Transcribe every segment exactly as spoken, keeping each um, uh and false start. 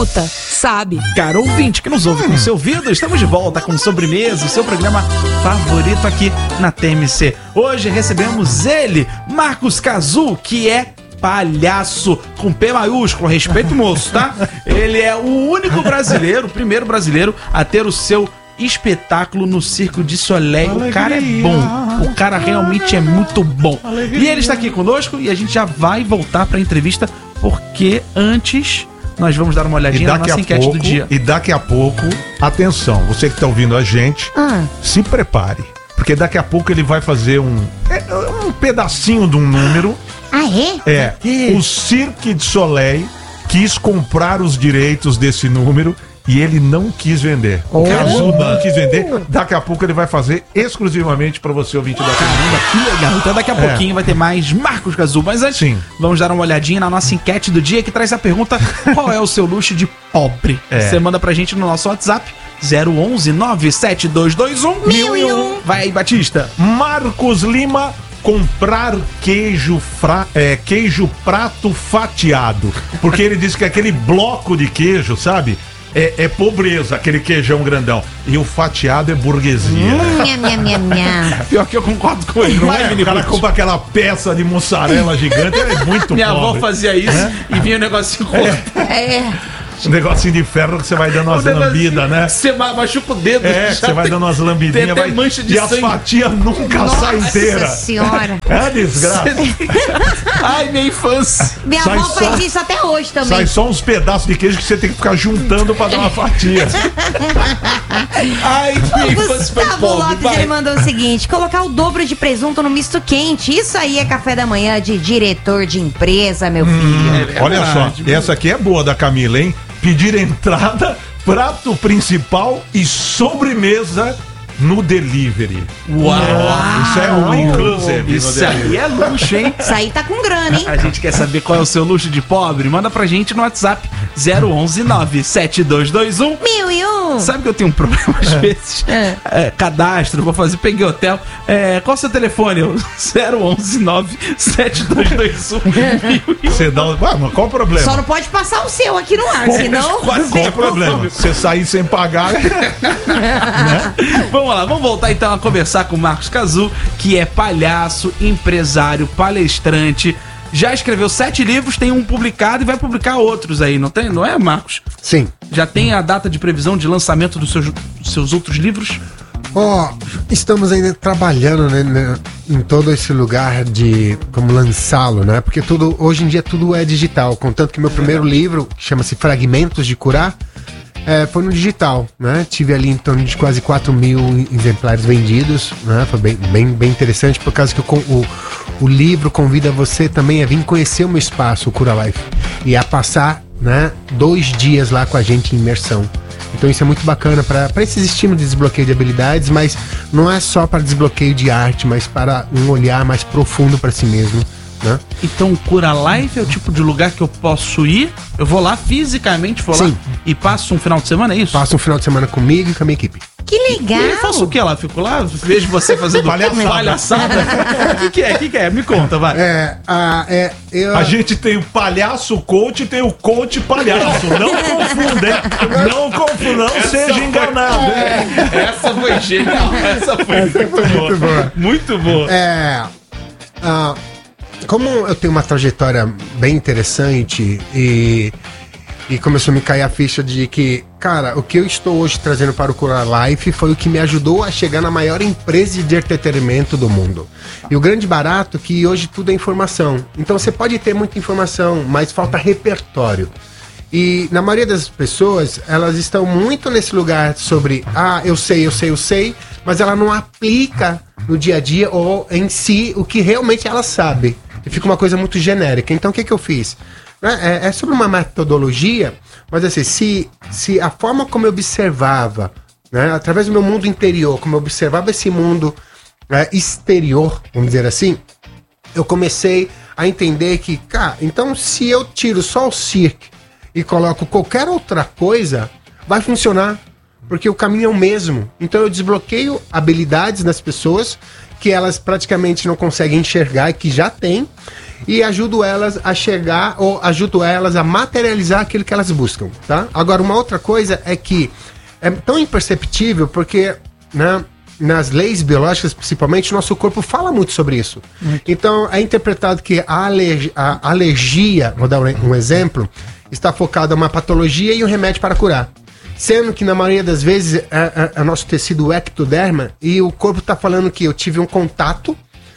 escuta, sabe. Caro ouvinte que nos ouve com seu ouvido, estamos de volta com Sobremesa, o seu programa favorito aqui na T M C. Hoje recebemos ele, Marcos Cazu, que é palhaço, com P maiúsculo, respeito moço, tá? Ele é o único brasileiro, o primeiro brasileiro a ter o seu espetáculo no Circo de Soleil. Alegria. O cara é bom, o cara realmente é muito bom. Alegria. E ele está aqui conosco e a gente já vai voltar para a entrevista, porque antes nós vamos dar uma olhadinha na nossa enquete pouco, do dia. E daqui a pouco, atenção, você que está ouvindo a gente, ah. se prepare, porque daqui a pouco ele vai fazer um, um pedacinho de um número. Ah, é? É, é. O Cirque du Soleil quis comprar os direitos desse número e ele não quis vender. O Cazu não quis vender. Daqui a pouco ele vai fazer exclusivamente para você, ouvinte da Caramba, que legal. Então daqui a é. pouquinho vai ter mais Marcos Cazu. Mas antes, Sim. vamos dar uma olhadinha na nossa enquete do dia, que traz a pergunta: qual é o seu luxo de pobre? É. Você manda pra gente no nosso WhatsApp zero onze nove sete dois dois um mil e um. Vai aí, Batista. Marcos Lima: comprar queijo, fra... é, queijo prato fatiado. Porque ele disse que aquele bloco de queijo, sabe? É, é pobreza, aquele queijão grandão. E o fatiado é burguesia. Minha, minha, minha, minha. Pior que eu concordo com ele, não é? é o cara compra aquela peça de mussarela gigante, é muito Minha pobre. avó fazia isso é? e vinha o um negocinho curto. É. é. Um negocinho de ferro que você vai dando umas lambidas, né? Você machuca o dedo. É, você vai dando umas lambidinhas. Vai... mancha de e sangue. as fatias nunca Nossa saem inteiras. Nossa senhora. É desgraça. Ai, minha infância. Minha sai avó só... faz isso até hoje também. Sai só uns pedaços de queijo que você tem que ficar juntando pra dar uma fatia. Ai, minha infância foi Gustavo pobre. Lopes, ele mandou o seguinte: colocar o dobro de presunto no misto quente. Isso aí é café da manhã de diretor de empresa, meu filho. Hum, é olha só, essa aqui é boa da Camila, hein? Pedir entrada, prato principal e sobremesa no delivery. Uau! Isso é um inclusive. Isso aí é luxo, hein? Isso aí tá com grana, hein? A gente quer saber qual é o seu luxo de pobre? Manda pra gente no WhatsApp zero onze nove sete dois dois um mil e um. Sabe que eu tenho um problema às vezes? É. É, cadastro, vou fazer, peguei hotel. É, qual é o seu telefone? zero onze nove sete dois dois um mil e um. Você dá um... Ah, mas qual o problema? Só não pode passar o seu aqui no ar, senão... Qual é o problema? Você sair sem pagar... né? Vamos lá, vamos voltar então a conversar com o Marcos Cazu, que é palhaço, empresário, palestrante. Já escreveu sete livros, tem um publicado e vai publicar outros aí, não tem? Não é, Marcos? Sim. Já tem a data de previsão de lançamento dos seus, dos seus outros livros? Ó, oh, estamos ainda trabalhando, né, né, em todo esse lugar de como lançá-lo, né? Porque tudo, hoje em dia tudo é digital. Contanto que meu primeiro livro, que chama-se Fragmentos de Curar, é, foi no digital, né? Tive ali em torno de quase quatro mil exemplares vendidos, né? Foi bem, bem, bem interessante, por causa que o, o, o livro convida você também a vir conhecer o meu espaço, o Cura Life, e a passar, né, dois dias lá com a gente em imersão. Então isso é muito bacana para esses estímulos de desbloqueio de habilidades, mas não é só para desbloqueio de arte, mas para um olhar mais profundo para si mesmo, né? Então o Cura Life é o tipo de lugar que eu posso ir, eu vou lá fisicamente, vou Sim. lá e passo um final de semana, é isso? Passo um final de semana comigo e com a minha equipe. Que legal! E eu faço o que lá? Fico lá, vejo você fazendo palhaçada. palhaçada. O que, que é? O que, que é? Me conta, vai. É, a, é, eu... a gente tem o palhaço coach e tem o coach palhaço. Não confunda, hein? Não confunda, não essa seja foi... enganado. É. Essa foi genial. Essa foi, essa muito, foi boa. muito boa. Muito boa. É. Uh, como eu tenho uma trajetória bem interessante e. E começou a me cair a ficha de que, cara, o que eu estou hoje trazendo para o Cura Life foi o que me ajudou a chegar na maior empresa de entretenimento do mundo. E o grande barato é que hoje tudo é informação. Então você pode ter muita informação, mas falta repertório. E na maioria das pessoas, elas estão muito nesse lugar sobre, ah, eu sei, eu sei, eu sei, mas ela não aplica no dia a dia ou em si o que realmente ela sabe. E fica uma coisa muito genérica. Então o que, que eu fiz? É, é sobre uma metodologia, mas assim, se, se a forma como eu observava, né, através do meu mundo interior, como eu observava esse mundo é, exterior, vamos dizer assim, eu comecei a entender que, cara, então se eu tiro só o circo e coloco qualquer outra coisa, vai funcionar, porque o caminho é o mesmo. Então eu desbloqueio habilidades das pessoas que elas praticamente não conseguem enxergar e que já têm. e ajudo elas a chegar ou ajudo elas a materializar aquilo que elas buscam, tá? Agora, uma outra coisa é que é tão imperceptível porque, né, nas leis biológicas, principalmente, nosso corpo fala muito sobre isso. Muito. Então, é interpretado que a, alergia, a alergia, vou dar um, um exemplo, está focada em uma patologia e um remédio para curar. Sendo que, na maioria das vezes, é, é, é nosso tecido ectoderma e o corpo está falando que eu tive um contato,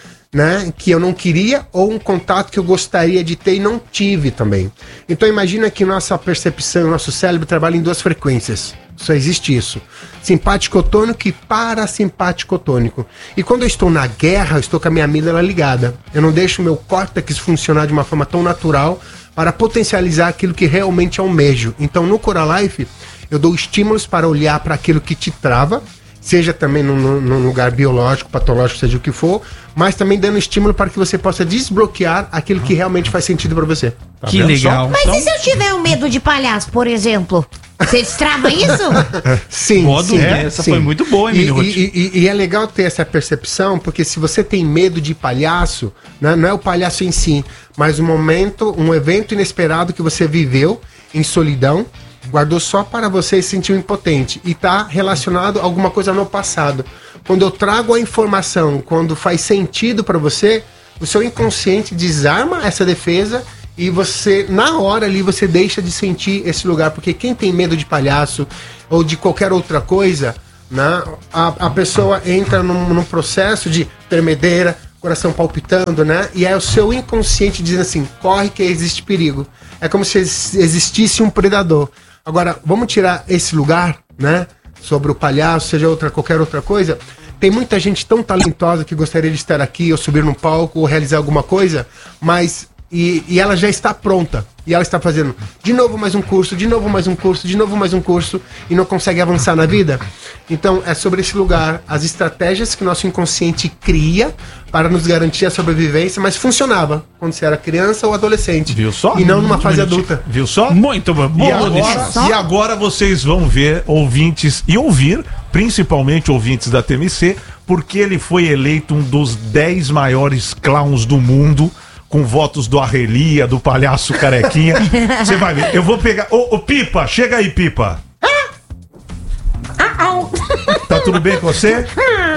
né, que eu não queria, ou um contato que eu gostaria de ter e não tive também. Então imagina que nossa percepção, nosso cérebro trabalha em duas frequências. Só existe isso. Simpático-tônico e parasimpático-tônico. E quando eu estou na guerra, eu estou com a minha amígdala ligada. Eu não deixo o meu córtex funcionar de uma forma tão natural para potencializar aquilo que realmente almejo. Então no Coralife, eu dou estímulos para olhar para aquilo que te trava, seja também num, num lugar biológico, patológico, seja o que for, mas também dando estímulo para que você possa desbloquear aquilo que realmente faz sentido para você. Tá que legal. Mas então... e se eu tiver um medo de palhaço, por exemplo? Você destrava isso? Sim, boa sim, é, essa sim. Foi muito boa, hein, e, e, e, e é legal ter essa percepção, porque se você tem medo de palhaço, né, não é o palhaço em si, mas um momento, um evento inesperado que você viveu em solidão, guardou só para você e se sentiu impotente. E está relacionado a alguma coisa no passado. Quando eu trago a informação, quando faz sentido para você, o seu inconsciente desarma essa defesa e você, na hora ali, você deixa de sentir esse lugar. Porque quem tem medo de palhaço ou de qualquer outra coisa, né, a, a pessoa entra num, num processo de tremedeira, coração palpitando, né? E é o seu inconsciente dizendo assim, corre que existe perigo. É como se existisse um predador. Agora, vamos tirar esse lugar, né? Sobre o palhaço, seja outra, qualquer outra coisa. Tem muita gente tão talentosa que gostaria de estar aqui, ou subir num palco, ou realizar alguma coisa, mas... E, e ela já está pronta. E ela está fazendo de novo mais um curso, de novo mais um curso, de novo mais um curso, e não consegue avançar na vida. Então, é sobre esse lugar, as estratégias que nosso inconsciente cria para nos garantir a sobrevivência, mas funcionava quando você era criança ou adolescente. Viu só? E não numa fase adulta. Viu só? Muito bom. E agora, e agora vocês vão ver, ouvintes, e ouvir, principalmente ouvintes da T M C, porque ele foi eleito um dos dez maiores clowns do mundo, com votos do Arrelia, do Palhaço Carequinha. Você vai ver. Eu vou pegar... Ô, ô, Pipa, chega aí, Pipa. Tá tudo bem com você?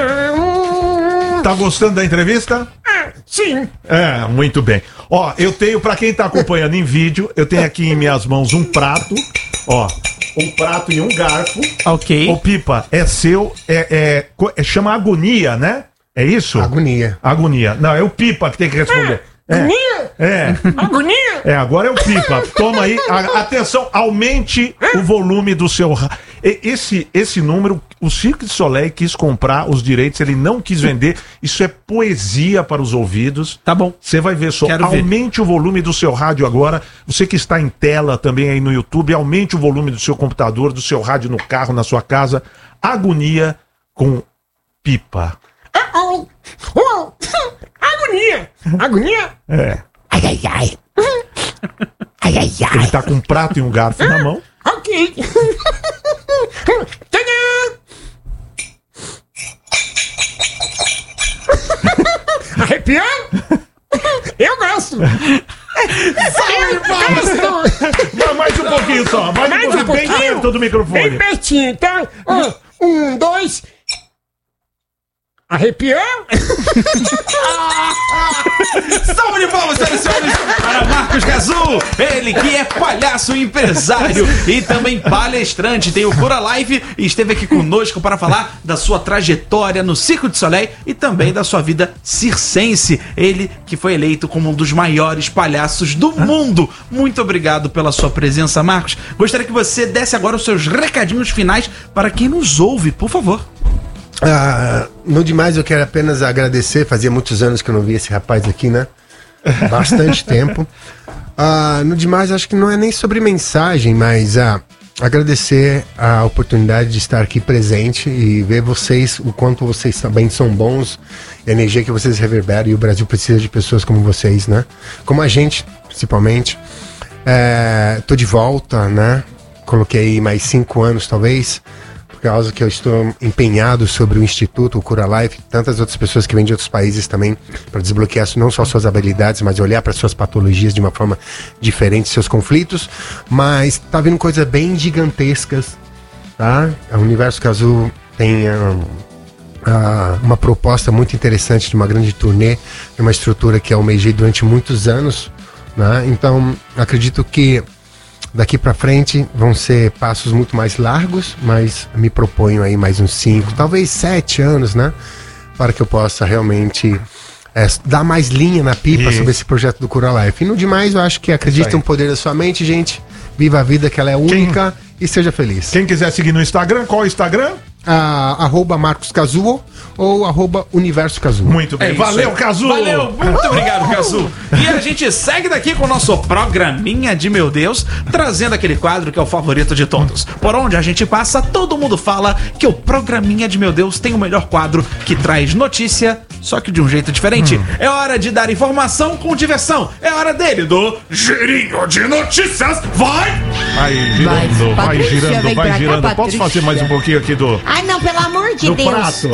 Tá gostando da entrevista? Sim. É, muito bem. Ó, eu tenho, pra quem tá acompanhando em vídeo, eu tenho aqui em minhas mãos um prato, ó, um prato e um garfo. Ok. Ô, Pipa, é seu, é, é, é chama Agonia, né? É isso? Agonia. Agonia. Não, é o Pipa que tem que responder. É. Agonia? É. Agonia? É, agora é o Pipa. Toma aí. A, atenção, aumente o volume do seu... Esse, esse número, o Cirque du Soleil quis comprar os direitos, ele não quis vender. Isso é poesia para os ouvidos. Tá bom. Você vai ver só. Quero aumente ver. o volume do seu rádio agora. Você que está em tela também aí no YouTube, aumente o volume do seu computador, do seu rádio no carro, na sua casa. Agonia com Pipa. Agonia! Agonia? É. Ai, ai, ai. Ai, ai, ai. Ele tá com um prato e um garfo na mão. Ok. Tadã! Arrepiando? Eu gosto. Eu gosto. Não, mais um pouquinho só. Mais, Mais um pouquinho. um Bem pouquinho? perto do microfone. Bem pertinho, tá? Um, um, dois. Arrepiando? Salve de palmas, senhoras e senhores, para Marcos Cazul, ele que é palhaço empresário e também palestrante, tem o Cura Live e esteve aqui conosco para falar da sua trajetória no Cirque du Soleil e também da sua vida circense. Ele que foi eleito como um dos maiores palhaços do mundo. Muito obrigado pela sua presença, Marcos. Gostaria que você desse agora os seus recadinhos finais para quem nos ouve, por favor. Ah, no demais eu quero apenas agradecer. Fazia muitos anos que eu não vi esse rapaz aqui, né? Bastante tempo. Ah, no demais acho que não é nem sobre mensagem, mas ah, agradecer a oportunidade de estar aqui presente e ver vocês, o quanto vocês também são bons, a energia que vocês reverberam, e o Brasil precisa de pessoas como vocês, né? Como a gente, principalmente. É, tô de volta, né? Coloquei mais cinco anos talvez, por causa que eu estou empenhado sobre o Instituto, o Cura Life, tantas outras pessoas que vêm de outros países também, para desbloquear não só suas habilidades, mas olhar para suas patologias de uma forma diferente, seus conflitos. Mas tá vindo coisas bem gigantescas, tá? O Universo Cazul tem um, uh, uma proposta muito interessante de uma grande turnê, de uma estrutura que eu almejei durante muitos anos, né? Então, acredito que daqui pra frente vão ser passos muito mais largos, mas me proponho aí mais uns cinco, talvez sete anos, né? Para que eu possa realmente é, dar mais linha na pipa Isso. sobre esse projeto do Cura Life. E no demais, eu acho que acredite no poder da sua mente, gente. Viva a vida, que ela é única. Quem, e seja feliz. Quem quiser seguir no Instagram, qual é o Instagram? Ah, arroba Marcos Cazuo ou arroba Universo Cazuo. Muito bem. É Valeu, aí. Cazu! Valeu, muito obrigado, Cazu. E a gente segue daqui com o nosso programinha de Meu Deus, trazendo aquele quadro que é o favorito de todos. Por onde a gente passa, todo mundo fala que o programinha de Meu Deus tem o melhor quadro que traz notícia, só que de um jeito diferente. Hum. É hora de dar informação com diversão. É hora dele, do Girinho de Notícias. Vai! Vai girando, vai, Patrícia, girando, vem vai pra cá, girando. Posso Patrícia. fazer mais um pouquinho aqui do, Ai, não, pelo amor de do Deus. prato?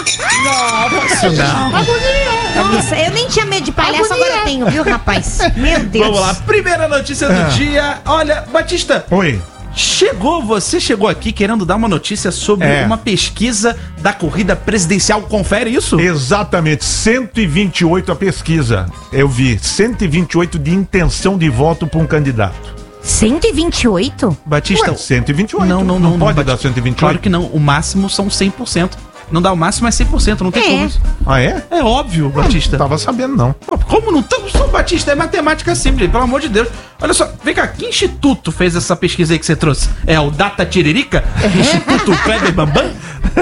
Nossa, eu nem tinha medo de palhaço, agora eu tenho, viu, rapaz? Meu Deus. Vamos lá, primeira notícia do Ah. dia. Olha, Batista, Oi. chegou, você chegou aqui querendo dar uma notícia sobre É. uma pesquisa da corrida presidencial. Confere isso? Exatamente, cento e vinte e oito a pesquisa. Eu vi, cento e vinte e oito de intenção de voto para um candidato. cento e vinte e oito? Batista, Ué, cento e vinte e oito. não, não, não. pode não, dar cento e vinte e oito? Claro que não, o máximo são cem por cento. Não dá o máximo, é cem por cento, não tem É. como isso. Ah, é? É óbvio, Batista. Não tava sabendo, não. Pô, como não? Tamo só, Batista, é matemática simples, pelo amor de Deus. Olha só, vem cá, que instituto fez essa pesquisa aí que você trouxe? É o Data Tiririca? Instituto Kleber Bambam?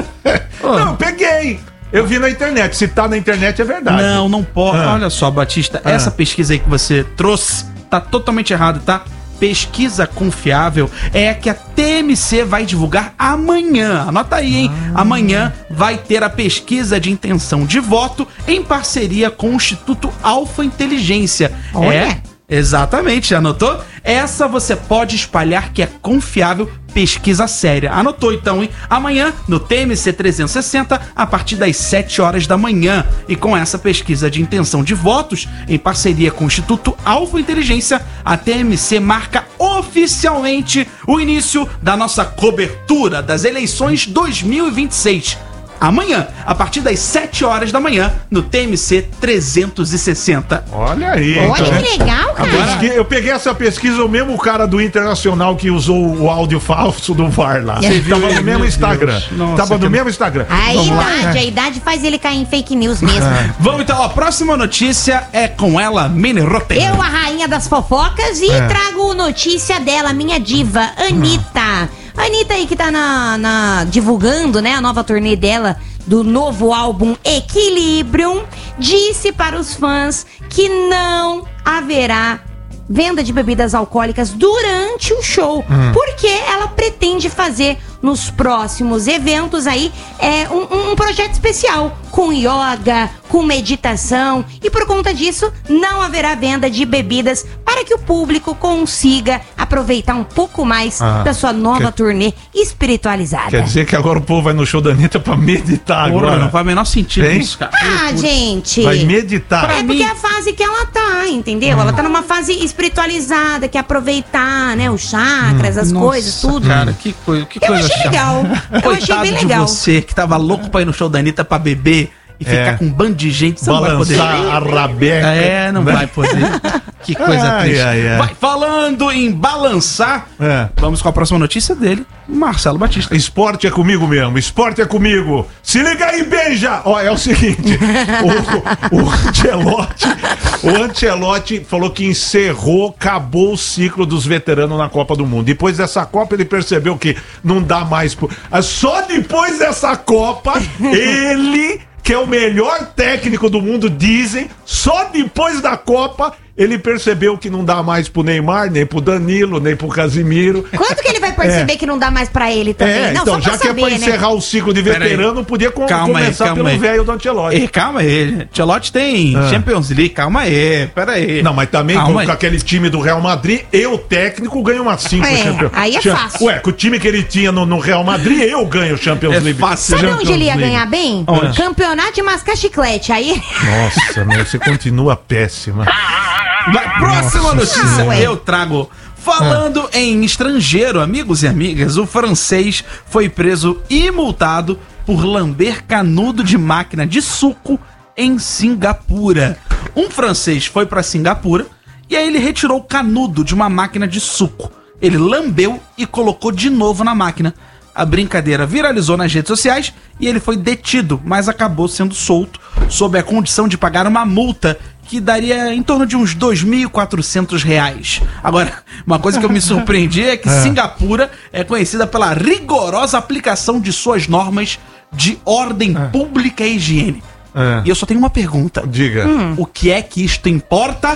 Ô, Não, peguei. Eu vi na internet. Se tá na internet, é verdade. Não, não pode. Ah. Olha só, Batista, Ah. essa pesquisa aí que você trouxe tá totalmente errado, tá? Pesquisa confiável é a que a T M C vai divulgar amanhã. Anota aí, hein? Ah. Amanhã vai ter a pesquisa de intenção de voto em parceria com o Instituto Alfa Inteligência. Olha. É, exatamente, anotou? Essa você pode espalhar que é confiável, pesquisa séria. Anotou então, hein? Amanhã, no T M C trezentos e sessenta, a partir das sete horas da manhã. E com essa pesquisa de intenção de votos, em parceria com o Instituto Alfa Inteligência, a T M C marca oficialmente o início da nossa cobertura das eleições dois mil e vinte e seis. Amanhã, a partir das sete horas da manhã, no T M C trezentos e sessenta. Olha aí. Olha então. que legal, cara. Pesqui- Eu peguei essa pesquisa, o mesmo cara do Internacional que usou o áudio falso do V A R lá. Você viu Tava aí? no mesmo Meu Instagram. Deus. Nossa, Tava no que- mesmo Instagram. A Vamos lá. idade, a idade faz ele cair em fake news mesmo. Vamos então, a próxima notícia é com ela, Mini Roteiro. Eu, a rainha das fofocas, e É. trago notícia dela, minha diva, Anitta. Anitta aí que tá na, na- divulgando, né, a nova turnê dela do novo álbum Equilibrium, disse para os fãs que não haverá venda de bebidas alcoólicas durante o show, porque ela pretende fazer nos próximos eventos aí é um, um projeto especial com yoga, com meditação, e por conta disso não haverá venda de bebidas para que o público consiga aproveitar um pouco mais Ah, da sua nova quer- turnê espiritualizada. Quer dizer que agora o povo vai no show da Anitta pra meditar Porra, agora. não faz o menor sentido Hein? isso, cara. Ah, gente! Vai meditar. É porque é a fase que ela tá, entendeu? Ela tá numa fase espiritualizada, que é aproveitar, né, os chakras, as Nossa, coisas, tudo. Cara, que coisa, que Eu coisa achei chata. legal. Eu achei Coitado bem de legal. você que tava louco pra ir no show da Anitta pra beber e É. ficar com um bando de gente. Você não vai poder. Balançar a rabeca. É, não né? vai poder. Que coisa Ai, triste. ai, ai. Vai, falando em balançar, É. vamos com a próxima notícia dele, Marcelo Batista. Esporte é comigo mesmo, esporte é comigo. Se liga aí, beija! Ó, é o seguinte, o, o Ancelotti, o Ancelotti falou que encerrou, acabou o ciclo dos veteranos na Copa do Mundo. Depois dessa Copa ele percebeu que não dá mais... pro- Só depois dessa Copa, ele, que é o melhor técnico do mundo, dizem, só depois da Copa ele percebeu que não dá mais pro Neymar, nem pro Danilo, nem pro Casimiro. Quando que ele vai perceber É. que não dá mais pra ele também? É, não, então, só pra já que é saber, pra né? encerrar o ciclo de Pera aí. veterano, podia com- Calma aí, começar calma pelo aí. velho do Ancelotti. Ei, calma aí. Ancelotti tem Ah. Champions League, calma aí. Pera aí. Não, mas também Calma com, aí. com aquele time do Real Madrid, eu, técnico, ganho uma cinco É, Champions aí é Cham- fácil. Ué, com o time que ele tinha no, no Real Madrid, eu ganho Champions É League. fácil. Sabe Champions onde ele ia League. ganhar bem? Onde? Campeonato de mascar chiclete. Aí. Nossa, meu, você continua péssima. Vai, próxima notícia ué. eu trago. Falando em estrangeiro, amigos e amigas, o francês foi preso e multado por lamber canudo de máquina de suco em Singapura. Um francês foi pra Singapura e aí ele retirou o canudo de uma máquina de suco. Ele lambeu e colocou de novo na máquina. A brincadeira viralizou nas redes sociais e ele foi detido, mas acabou sendo solto sob a condição de pagar uma multa que daria em torno de uns dois mil e quatrocentos reais. Agora, uma coisa que eu me surpreendi é que Singapura é conhecida pela rigorosa aplicação de suas normas de ordem pública e higiene. É. E eu só tenho uma pergunta. Diga. O que é que isto importa?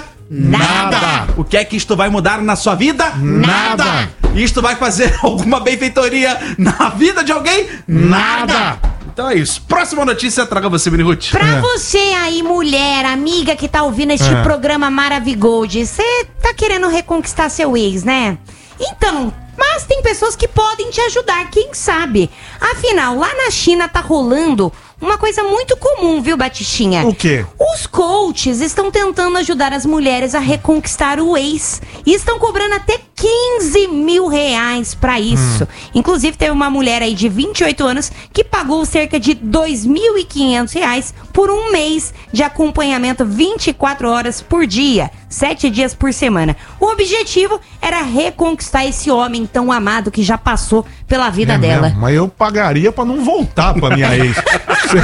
Nada. O que é que isto vai mudar na sua vida? Nada. Isto vai fazer alguma benfeitoria na vida de alguém? Nada. Então é isso. Próxima notícia, traga você, Mini Ruth. Pra você aí, mulher, amiga que tá ouvindo este É. programa Maravigold, você tá querendo reconquistar seu ex, né? Então, mas tem pessoas que podem te ajudar, quem sabe? Afinal, lá na China tá rolando uma coisa muito comum, viu, Batichinha? O quê? Os coaches estão tentando ajudar as mulheres a reconquistar o ex e estão cobrando até quinze mil reais pra isso. Inclusive, teve uma mulher aí de vinte e oito anos que pagou cerca de dois mil e quinhentos reais por um mês de acompanhamento vinte e quatro horas por dia, sete dias por semana. O objetivo era reconquistar esse homem tão amado que já passou pela vida É dela. mesmo, mas eu pagaria pra não voltar pra minha ex. Você-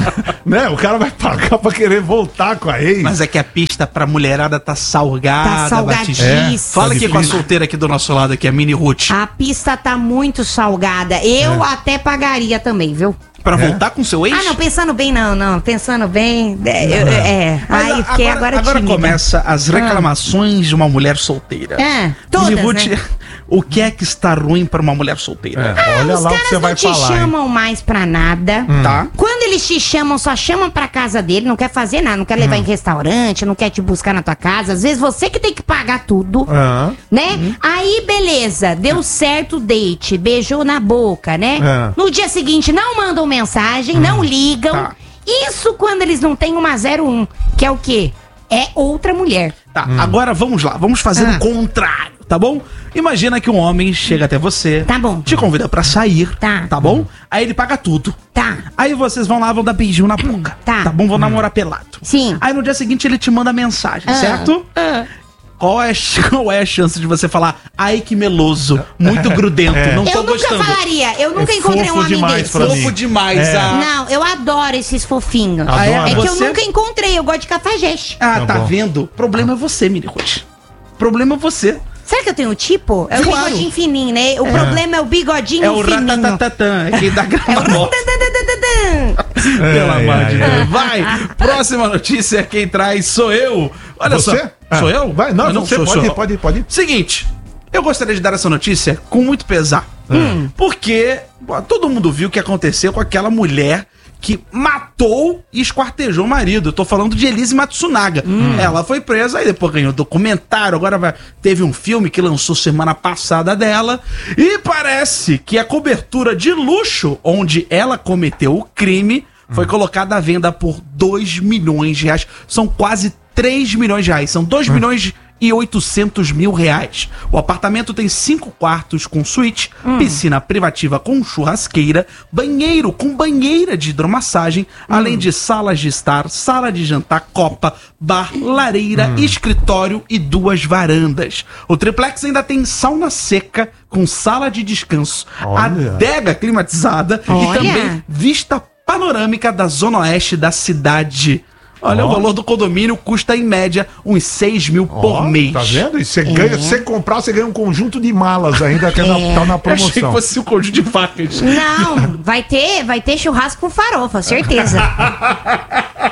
né? O cara vai pagar pra querer voltar com a ex. Mas é que a pista pra mulherada tá salgada, Tá salgadíssima. Batista. É, Fala tá aqui com a difícil. solteira aqui do nosso lado, aqui, a Mini Ruth. A pista tá muito salgada. Eu até pagaria também, viu? Pra É? voltar com seu ex? Ah, não, pensando bem, não, não. Pensando bem. É, eu- é. Mas Aí a- fiquei agora, agora tímida. começa as reclamações de uma mulher solteira. É, todas, Mini Ruth, né? o que é que está ruim pra uma mulher solteira? É, olha Os lá o que caras você não vai te falar. hein? chamam mais pra nada. Tá? Quando eles te chamam, só chamam pra casa dele, não quer fazer nada, não quer levar em restaurante, não quer te buscar na tua casa. Às vezes você que tem que pagar tudo. Ah, Né? Aí, beleza, deu certo o date, beijou na boca, né? É. No dia seguinte, não mandam mensagem, não ligam. Tá. Isso quando eles não têm uma zero um, que é o quê? É outra mulher. Tá, agora vamos lá, vamos fazer Ah. o contrário, tá bom? Imagina que um homem chega até você, Tá bom. te convida pra sair, Tá. tá bom? Aí ele paga tudo. Tá. Aí vocês vão lá, vão dar beijinho na boca. Tá. Tá bom? Vão namorar pelado. Sim. Aí no dia seguinte ele te manda mensagem, Ah. certo? Ah. Qual é, qual é a chance de você falar, ai que meloso, muito grudento, não tô Eu nunca gostando. falaria, eu nunca É encontrei um fofo homem demais desse. pra mim. Fofo demais, É. ah. Não, eu adoro esses fofinhos. Ah, é? É que eu Você- nunca encontrei, eu gosto de cafajeste. Ah, Tá tá, bom. vendo? Problema é você, Mini Ruth. Problema é você. Será que eu tenho tipo? É o Claro. bigodinho fininho, né? O problema é o bigodinho É o fininho. ratatatatã, é quem dá É o grana morta. ratatatatã. Pelo Ai, amor ai, de ai. Deus. Vai, próxima notícia, quem traz sou eu. Olha Você? só. Ah, Sou eu? vai, não, você sou- pode, sou- pode, pode. Seguinte, eu gostaria de dar essa notícia com muito pesar. Hum. Porque pô, todo mundo viu o que aconteceu com aquela mulher que matou e esquartejou o marido. Eu tô falando de Elise Matsunaga. Ela foi presa e depois ganhou documentário. Agora vai- teve um filme que lançou semana passada dela. E parece que a cobertura de luxo onde ela cometeu o crime foi colocada à venda por dois milhões de reais. São quase três milhões de reais. São dois milhões e oitocentos mil reais. O apartamento tem cinco quartos com suíte, piscina privativa com churrasqueira, banheiro com banheira de hidromassagem, além de salas de estar, sala de jantar, copa, bar, lareira, escritório e duas varandas. O triplex ainda tem sauna seca com sala de descanso, Olha. adega climatizada e Olha. também vista panorâmica da zona oeste da cidade. Olha, Ó. o valor do condomínio custa em média uns seis mil por Ó, mês. Tá vendo? E você ganha, se você comprar, você ganha um conjunto de malas ainda que é na- tá na Eu achei que promoção. fosse um conjunto de facas. Não, vai ter, vai ter churrasco com farofa, certeza.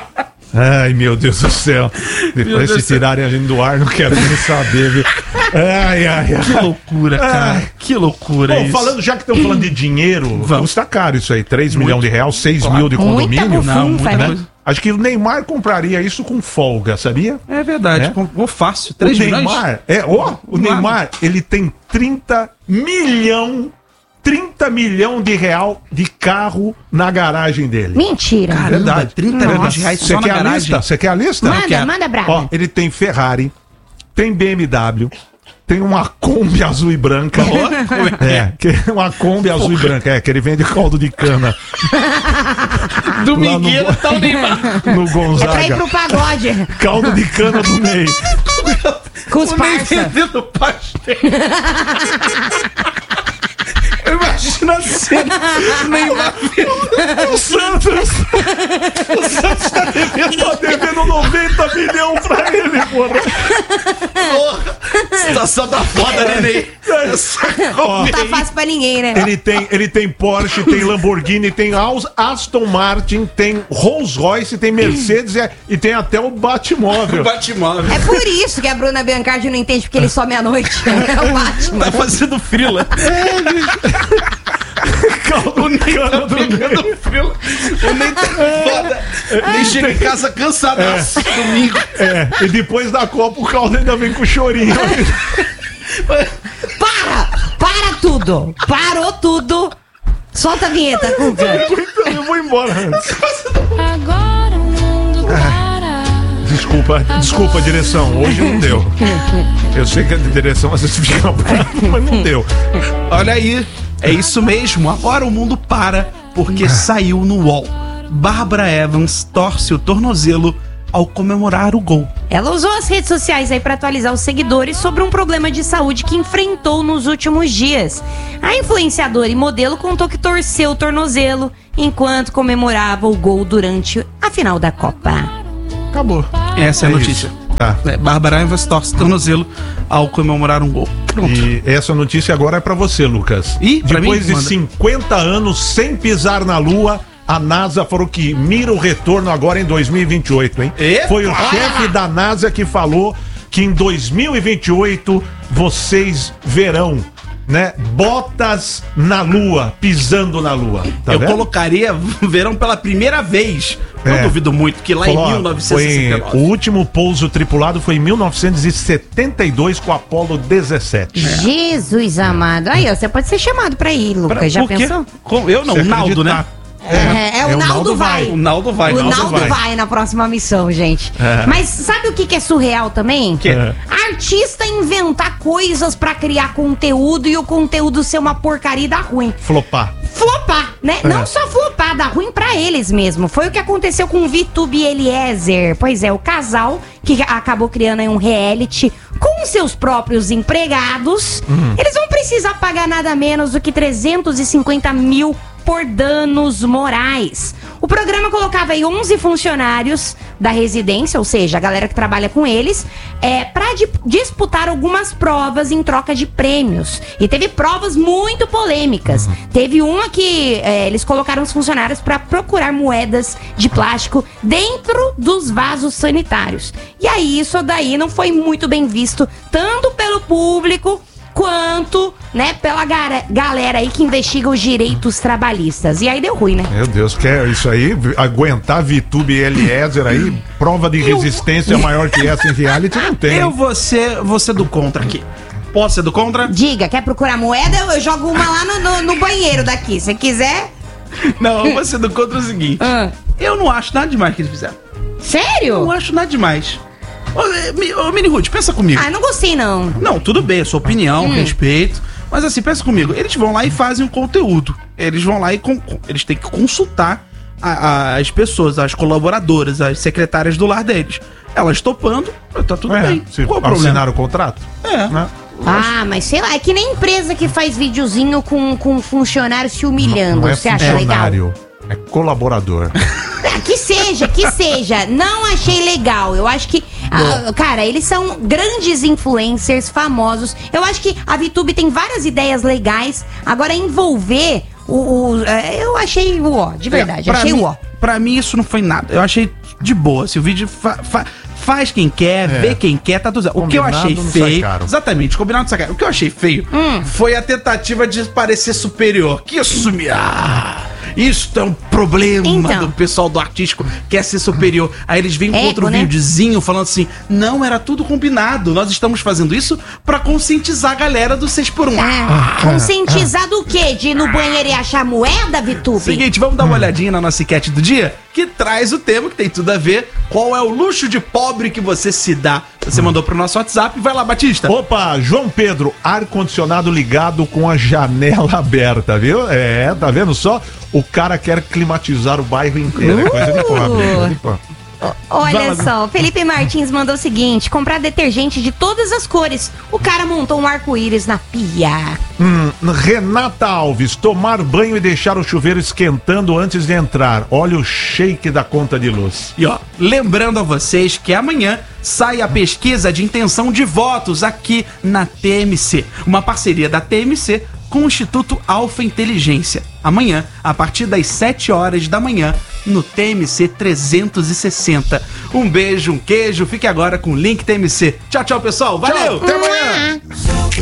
Ai, meu Deus do céu. Depois Deus se tirarem a gente do ar, não quero nem saber, viu? Ai, ai, ai. Que loucura, cara. Ai. Que loucura Bom, isso. falando, já que estamos falando de dinheiro, Vamos. custa caro isso aí. três milhões de reais, seis Claro. mil de Muita condomínio. bufunfa, Não, muita né? coisa. Acho que o Neymar compraria isso com folga, sabia? É verdade, É? comprou fácil. O três milhões? Neymar, é, ó, o Neymar. Neymar, ele tem trinta milhão, trinta milhão de real de carro na garagem dele. Mentira. Caramba, Verdade. trinta Verdade. milhões de reais Você só na quer a garagem. lista? Você quer a lista? Manda, quero. manda brava. Ó, ele tem Ferrari, tem B M W, tem uma Kombi azul e branca. É, que é uma Kombi azul e branca, é, que ele vende caldo de cana Domingueiro Lá no- tá o Neymar. no É pra ir Gonzaga. pro pagode. Caldo de cana do Ney. Com os O Ney parça. vendendo pastel. Eu imagino a cena. O Neymar vendendo. O Santos. O Santos tá devendo, tá devendo noventa milhões pra ele, porra. Situação tá foda, né, Ney? Ó, Não tá fácil pra ninguém, né? Ele tem, ele tem Porsche, tem Lamborghini, tem Aus- Aston Martin, tem Rolls Royce, tem Mercedes e, e tem até o Batmóvel. Batmóvel. É por isso que a Bruna Biancardi não entende porque ele some à noite. É o Batman. Tá fazendo frila. Caldo de cana do Ney. Vendendo frila. O Ney tá foda. Ney chega em casa cansadaço. Domingo. É, e depois da Copa o caldo ainda vem com chorinho. Para! Para tudo! Parou tudo! Solta a vinheta, Cuca. Então eu vou embora antes. Agora o mundo para. Desculpa, desculpa, direção. Hoje não deu. Eu sei que a direção às vezes fica brava, mas não deu. Olha aí, é isso mesmo. Agora o mundo para porque saiu no U O L. Bárbara Evans torce o tornozelo ao comemorar o gol. Ela usou as redes sociais aí para atualizar os seguidores sobre um problema de saúde que enfrentou nos últimos dias. A influenciadora e modelo contou que torceu o tornozelo enquanto comemorava o gol durante a final da Copa. Acabou. Essa é a É notícia. isso. Tá. É, Bárbara Evans torce o tornozelo ao comemorar um gol. Pronto. E essa notícia agora é pra você, Lucas. Ih, pra Depois mim? de Manda. cinquenta anos sem pisar na Lua, a NASA falou que mira o retorno agora em dois mil e vinte e oito, hein? Epa! Foi o chefe da NASA que falou que em dois mil e vinte e oito vocês verão, né, botas na Lua, pisando na Lua. Tá Eu vendo? colocaria verão pela primeira vez. Eu É. duvido muito que lá Falou, em ó, mil novecentos e foi- sessenta e nove. o último pouso tripulado foi em mil novecentos e setenta e dois com o Apollo dezessete. Jesus amado. Aí, ó, você pode ser chamado pra ir, Lucas. Já Por quê? pensou? Com- Eu não, Você o Naldo, acredita? né? É, é, o Naldo vai. O Naldo vai. O Naldo Naldo vai. vai. na próxima missão, gente. É. Mas sabe o que, que é surreal também? Que? É. Artista inventar coisas pra criar conteúdo e o conteúdo ser uma porcaria e dar ruim. Flopar. Flopar, né? É. Não só flopar, dar ruim pra eles mesmo. Foi o que aconteceu com o VTube e Eliezer. Pois é, o casal que acabou criando aí um reality com seus próprios empregados. Eles vão precisar pagar nada menos do que trezentos e cinquenta mil por danos morais. O programa colocava aí onze funcionários da residência, ou seja, a galera que trabalha com eles, é, para di- disputar algumas provas em troca de prêmios. E teve provas muito polêmicas. Teve uma que é, eles colocaram os funcionários para procurar moedas de plástico dentro dos vasos sanitários. E aí isso daí não foi muito bem visto, tanto pelo público quanto, né, pela gara- galera aí que investiga os direitos trabalhistas. E aí deu ruim, né? Meu Deus, quer isso aí? Aguentar VTube e Eliezer aí? Prova de resistência maior que essa em reality não tem. Eu vou ser, vou ser do contra aqui. Posso ser do contra? Diga, quer procurar moeda? Eu- Eu jogo uma lá no, no- no banheiro daqui. Se quiser. Não, eu vou ser do contra o seguinte. Ah. Eu não acho nada demais que eles fizeram. Sério? Não acho nada demais. Ô, eh, Mi- ô Mini Ruth, pensa comigo. Ah, não gostei não. Não, tudo bem, é sua opinião, Hum. respeito. Mas assim, pensa comigo. Eles vão lá e fazem o conteúdo. Eles vão lá e con- eles têm que consultar a- a- as pessoas, as colaboradoras, as secretárias do lar deles. Elas topando, tá tudo É, bem. se Qual o problema? assinaram o contrato? É. Né? Ah, mas sei lá, é que nem empresa que faz videozinho com, com funcionário se humilhando. Não é Você acha legal? funcionário, é colaborador. Ah, que seja, que seja. Não achei legal. Eu acho que, ah, cara, eles são grandes influencers, famosos. Eu acho que a VTube tem várias ideias legais. Agora, envolver o, o- é, eu achei o ó, de verdade, É, pra achei mim, o ó. Pra mim isso não foi nada. Eu achei de boa. Se o vídeo fa- fa- faz quem quer, É. vê quem quer, tá tudo certo. O que eu Combinado achei não sai feio. caro. Exatamente, combinado não sai caro. O que eu achei feio Hum. foi a tentativa de parecer superior. Que isso me. Ah, isso é um problema Então. do pessoal do artístico, quer ser superior. Aí eles vêm com Ego, outro né? videozinho falando assim: não, era tudo combinado. Nós estamos fazendo isso pra conscientizar a galera do seis por um. Ah, conscientizar do quê? De ir no banheiro e achar moeda, Vitube? Seguinte, vamos dar uma olhadinha na nossa enquete do dia, que traz o tema que tem tudo a ver. Qual é o luxo de pobre que você se dá? Você mandou pro nosso WhatsApp. Vai lá, Batista. Opa, João Pedro, ar-condicionado ligado com a janela aberta, viu? É, tá vendo só? O cara quer climatizar o bairro inteiro. É coisa de pobre. É coisa de pobre. Olha Vai só, o Felipe Martins mandou o seguinte: comprar detergente de todas as cores. O cara montou um arco-íris na pia. Hum, Renata Alves, tomar banho e deixar o chuveiro esquentando antes de entrar. Olha o shake da conta de luz. E ó, lembrando a vocês que amanhã sai a pesquisa de intenção de votos aqui na T M C. Uma parceria da T M C com o Instituto Alfa Inteligência. Amanhã, a partir das sete horas da manhã, no T M C trezentos e sessenta. Um beijo, um queijo. Fique agora com o Link T M C. Tchau, tchau, pessoal. Valeu! Até amanhã!